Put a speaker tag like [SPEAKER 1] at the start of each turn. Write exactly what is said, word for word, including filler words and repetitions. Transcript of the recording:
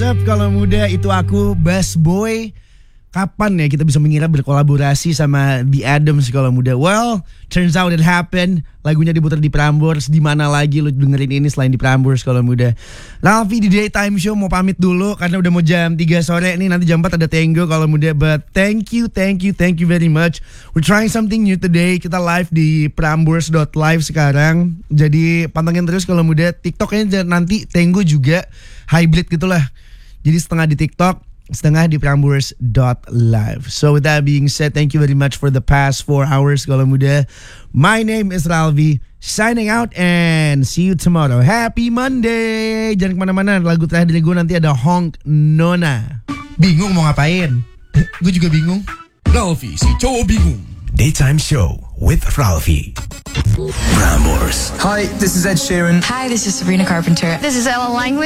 [SPEAKER 1] What's up kalau muda, itu aku Bass Boy. Kapan ya kita bisa mengira berkolaborasi sama The Adams kalau muda? Well, turns out it happened. Lagunya diputar di Prambors. Di mana lagi lu dengerin ini selain di Prambors kalau muda? Ralfi di Daytime Show mau pamit dulu karena udah mau jam tiga sore nih. Nanti jam empat ada Tango kalau muda. But thank you, thank you, thank you very much. We're trying something new today. Kita live di prambors dot live sekarang. Jadi pantengin terus kalau muda. TikToknya nanti Tango juga hybrid gitulah. Jadi setengah di TikTok, setengah di prambors dot live. So with that being said, thank you very much for the past four hours kalau muda. My name is Ralvi, signing out and see you tomorrow. Happy Monday. Jangan kemana-mana, lagu terakhir dari gue nanti ada Honk Nona. Bingung mau ngapain? Gue juga bingung.
[SPEAKER 2] Ralfi, si cowok bingung.
[SPEAKER 3] Daytime Show with Ralfi. Prambors.
[SPEAKER 4] Hi, this is Ed Sheeran.
[SPEAKER 5] Hi, this is Sabrina Carpenter.
[SPEAKER 6] This is Ella Langley.